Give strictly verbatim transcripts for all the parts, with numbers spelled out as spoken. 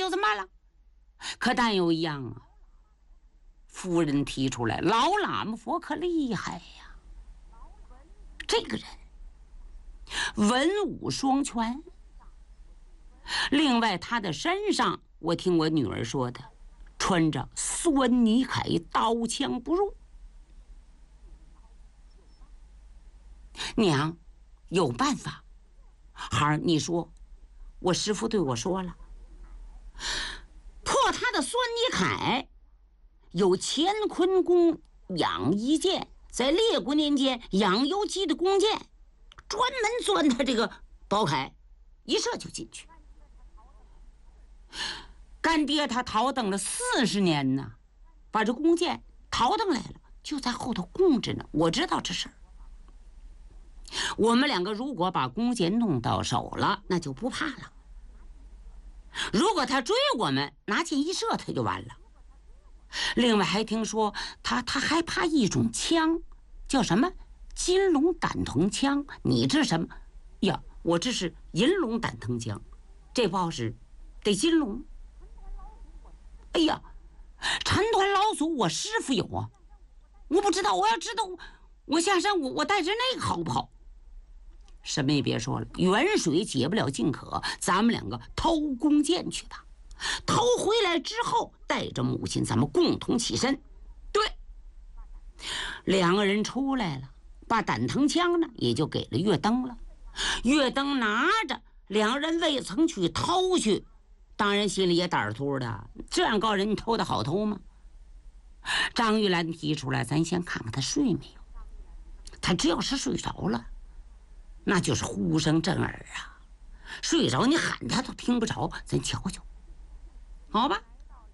就这么办了。可但有一样啊，夫人提出来，老喇嘛佛可厉害呀，这个人文武双全。另外他的身上，我听我女儿说的，穿着酸泥铠，刀枪不入。娘，有办法。孩儿，你说，我师父对我说了，破他的酸泥铠，有乾坤宫养一剑，在列国年间养由基的弓箭，专门钻他这个宝铠，一射就进去。干爹他逃等了四十年呢，把这弓箭逃等来了，就在后头供着呢。我知道这事儿。我们两个如果把弓箭弄到手了，那就不怕了。如果他追我们，拿箭一射，他就完了。另外还听说他他还怕一种枪，叫什么金龙胆藤枪。你这什么呀？我这是银龙胆藤枪，这不好使，得金龙。哎呀，陈团老祖我师傅有啊，我不知道，我要知道我下山我我带着那个好不好？什么也别说了，远水解不了近渴，咱们两个偷弓箭去吧。偷回来之后，带着母亲，咱们共同起身。对，两个人出来了，把胆藤枪呢也就给了月灯了。月灯拿着，两人未曾去偷去，当然心里也胆儿突的，这样高人你偷的好偷吗？张玉兰提出来，咱先看看他睡没有。他只要是睡着了，那就是呼声震耳啊，睡着你喊他都听不着，咱瞧瞧，好吧？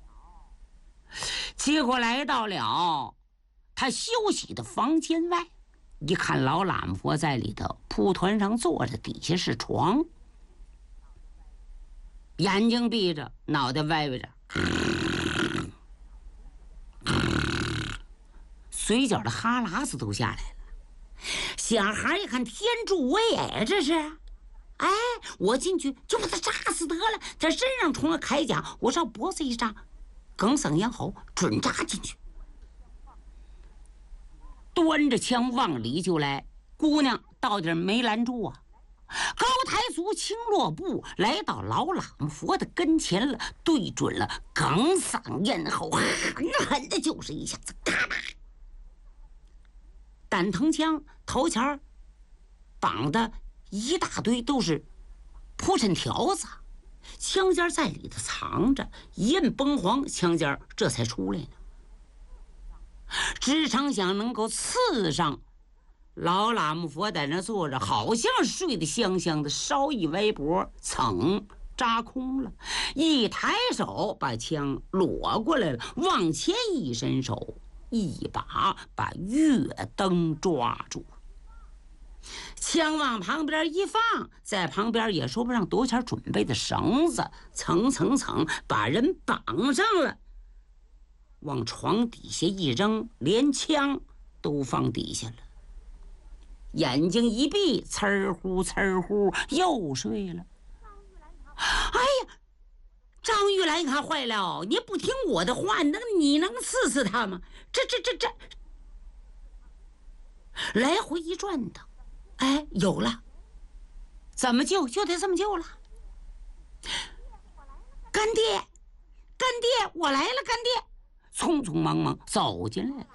结果来到了他休息的房间外，一看老喇嘛佛在里头蒲团上坐着，底下是床，眼睛闭着，脑袋歪歪着，嘴角的哈喇子都下来了。小孩一看天助我也，这是，哎，我进去就把他扎死得了。他身上冲了铠甲，我上脖子一扎，哽嗓咽喉，准扎进去。端着枪往里就来，姑娘到底没拦住啊，高抬足，轻落步，来到老喇嘛佛的跟前了，对准了，哽嗓咽喉，狠狠的就是一下子，咔啦！胆藤枪头前绑的一大堆都是铺陈条子，枪尖在里头藏着，一摁崩簧，枪尖这才出来呢。只成想能够刺上老喇嘛佛在那坐着，好像睡得香香的，稍一歪脖，噌扎空了，一抬手把枪裸过来了，往前一伸手，一把把月灯抓住，枪往旁边一放，在旁边也说不上多钱准备的绳子，层层层把人绑上了，往床底下一扔，连枪都放底下了，眼睛一闭，呲儿呼呲儿呼又睡了。哎呀，张玉兰一看坏了，你不听我的话，那你能刺死他吗？这这这这，来回一转的，哎，有了，怎么救就得这么救了。干爹，干爹，我来了，干爹，匆匆忙忙走进来了。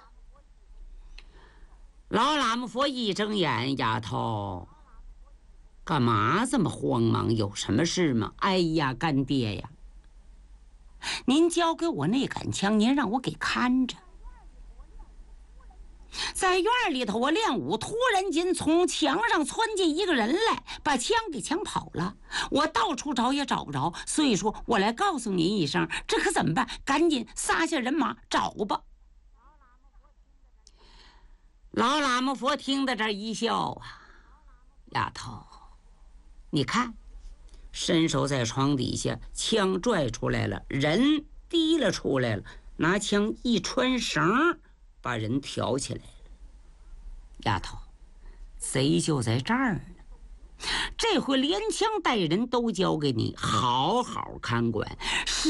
老喇嘛佛一睁眼，丫头，干嘛这么慌忙？有什么事吗？哎呀，干爹呀，您交给我那杆枪，您让我给看着。在院里头我练武，突然间从墙上窜进一个人来，把枪给抢跑了，我到处找也找不着，所以说我来告诉您一声，这可怎么办？赶紧撒下人马找吧。老喇嘛佛听到这儿一笑啊，丫头，你看，伸手在床底下，枪拽出来了，人提了出来了，拿枪一穿绳，把人挑起来了。丫头，贼就在这儿呢，这回连枪带人都交给你，好好看管。